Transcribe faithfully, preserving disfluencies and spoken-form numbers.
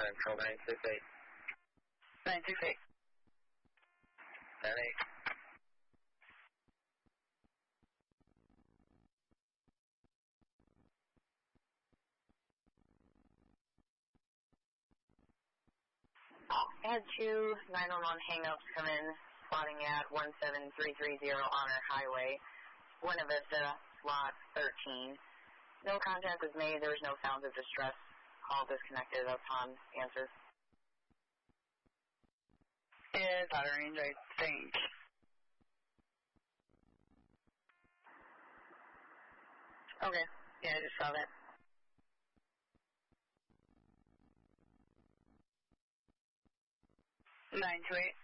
Central nine six eight. nine six eight. ten eight. I had two nine one one hang-ups come in, spotting at one seven three three zero Honor Highway, Buena Vista, slot thirteen. No contact was made. There was no sounds of distress. Call disconnected upon answer. It's out of range, I think. Okay. Yeah, I just saw that. nine two eight.